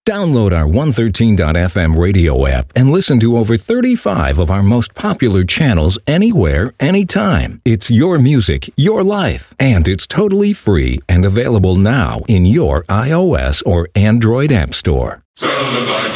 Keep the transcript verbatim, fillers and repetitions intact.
Download our one thirteen dot f m radio app and listen to over thirty-five of our most popular channels anywhere, anytime. It's your music, your life, and it's totally free and available now in your iOS or Android app store. Sound the night